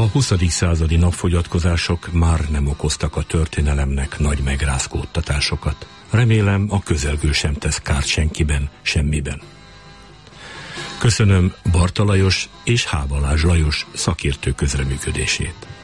20. századi napfogyatkozások már nem okoztak a történelemnek nagy megrázkódtatásokat. Remélem, a közelgő sem tesz kárt senkiben, semmiben. Köszönöm Barta Lajos és H. Balázs Lajos szakértő közreműködését.